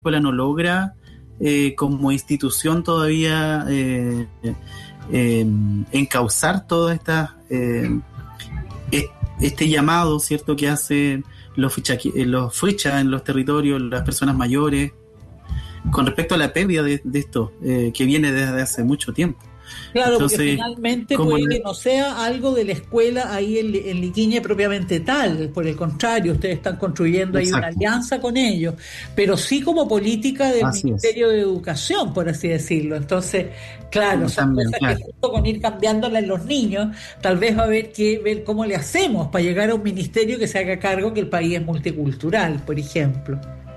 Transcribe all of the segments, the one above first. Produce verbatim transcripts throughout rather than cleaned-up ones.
escuela no logra eh, como institución todavía eh, eh, encauzar todas estas eh, este llamado, ¿cierto?, que hacen los ficha, los fichas en los territorios, las personas mayores, con respecto a la pérdida de, de esto, eh, que viene desde hace mucho tiempo. Claro, entonces, porque finalmente puede que no sea algo de la escuela ahí en, en Liquiñe propiamente tal, por el contrario, ustedes están construyendo ahí una alianza con ellos, pero sí como política del así Ministerio es. de Educación, por así decirlo. Entonces, claro, son también, cosas claro. que junto con ir cambiándola en los niños, tal vez va a haber que ver cómo le hacemos para llegar a un ministerio que se haga cargo que el país es multicultural, por ejemplo.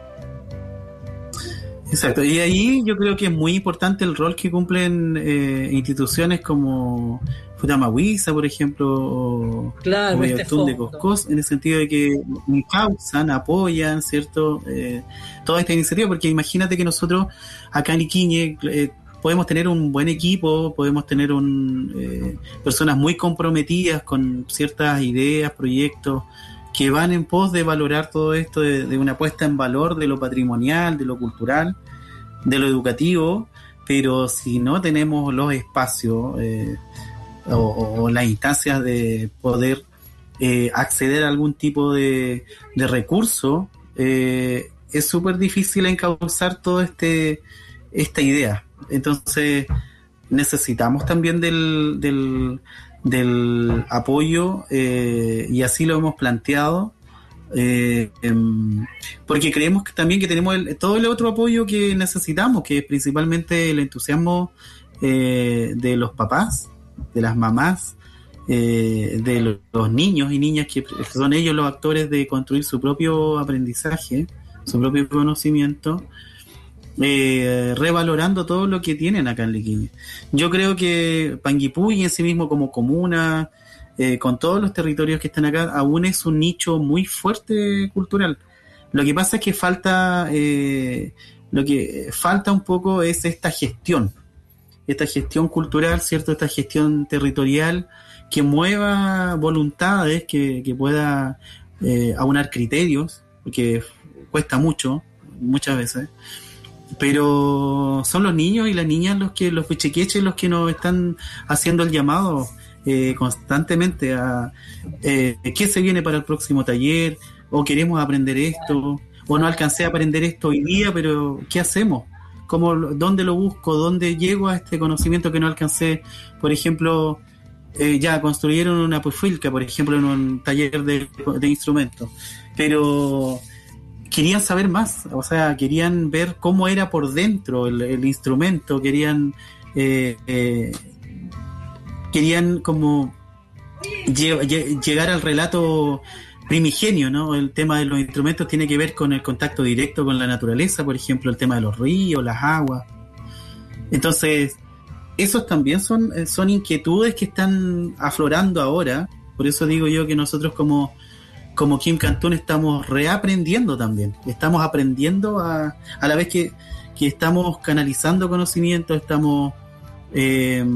Exacto, y ahí yo creo que es muy importante el rol que cumplen eh, instituciones como Futamahuiza, por ejemplo, o claro, o este de Coscós, en el sentido de que encausan, apoyan, ¿cierto?, eh, toda esta iniciativa, porque imagínate que nosotros acá en Iquiñe eh, podemos tener un buen equipo, podemos tener un eh, personas muy comprometidas con ciertas ideas, proyectos, que van en pos de valorar todo esto, de, de una puesta en valor de lo patrimonial, de lo cultural, de lo educativo, pero si no tenemos los espacios eh, o, o las instancias de poder eh, acceder a algún tipo de, de recurso, eh, es súper difícil encauzar toda este, esta idea. Entonces necesitamos también del... del del apoyo eh, y así lo hemos planteado eh, eh, porque creemos que también que tenemos el, todo el otro apoyo que necesitamos, que es principalmente el entusiasmo eh, de los papás, de las mamás, eh, de los, los niños y niñas, que son ellos los actores de construir su propio aprendizaje, su propio conocimiento, Eh, revalorando todo lo que tienen acá en Liquiñe. Yo creo que Panguipulli en sí mismo como comuna, eh, con todos los territorios que están acá, aún es un nicho muy fuerte cultural. Lo que pasa es que falta eh, lo que falta un poco es esta gestión, esta gestión cultural, ¿cierto?, esta gestión territorial que mueva voluntades, que, que pueda eh, aunar criterios, porque cuesta mucho, muchas veces. Pero son los niños y las niñas los que los pichiqueches los que nos están haciendo el llamado eh, constantemente a eh, qué se viene para el próximo taller, o queremos aprender esto, o no alcancé a aprender esto hoy día, pero ¿qué hacemos? ¿Cómo, dónde lo busco? ¿Dónde llego a este conocimiento que no alcancé? Por ejemplo, eh, ya construyeron una pufilca, por ejemplo, en un taller de, de instrumentos, pero querían saber más, o sea, querían ver cómo era por dentro el, el instrumento, querían eh, eh, querían como lle- lle- llegar al relato primigenio, ¿no? El tema de los instrumentos tiene que ver con el contacto directo con la naturaleza, por ejemplo, el tema de los ríos, las aguas. Entonces, esos también son, son inquietudes que están aflorando ahora, por eso digo yo que nosotros como como Kim Cantún estamos reaprendiendo también, estamos aprendiendo a, a la vez que, que estamos canalizando conocimiento, estamos eh,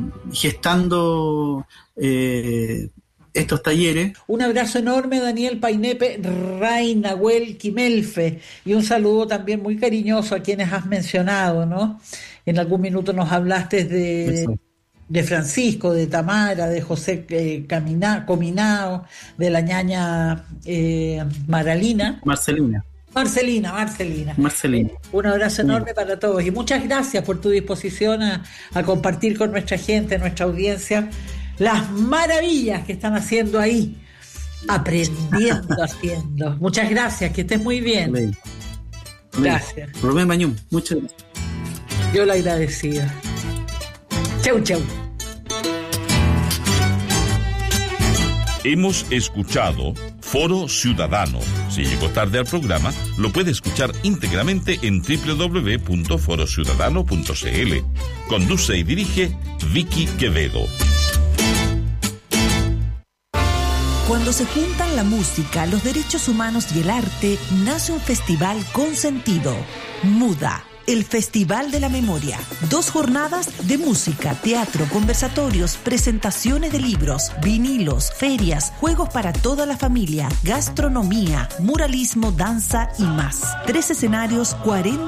gestando eh, estos talleres. Un abrazo enorme, Daniel Painepe Ray Nahuel Quimelfe, y un saludo también muy cariñoso a quienes has mencionado, ¿no? En algún minuto nos hablaste de... Eso. de Francisco, de Tamara, de José eh, Camina, Cominao, de la ñaña eh, Maralina. Marcelina. Marcelina, Marcelina. Marcelina. Un abrazo enorme para todos y muchas gracias por tu disposición a, a compartir con nuestra gente, nuestra audiencia, las maravillas que están haciendo ahí, aprendiendo, haciendo. Muchas gracias, que estés muy bien. Ley. Gracias. Rubén Bañum, muchas gracias. Yo la agradecida. Chau, chau. Hemos escuchado Foro Ciudadano. Si llegó tarde al programa, lo puede escuchar íntegramente en doble u doble u doble u punto foro ciudadano punto c l. Conduce y dirige Vicky Quevedo. Cuando se juntan la música, los derechos humanos y el arte, nace un festival con sentido. Muda. el Festival de la Memoria. Dos jornadas de música, teatro, conversatorios, presentaciones de libros, vinilos, ferias, juegos para toda la familia, gastronomía, muralismo, danza y más. Tres escenarios, cuarenta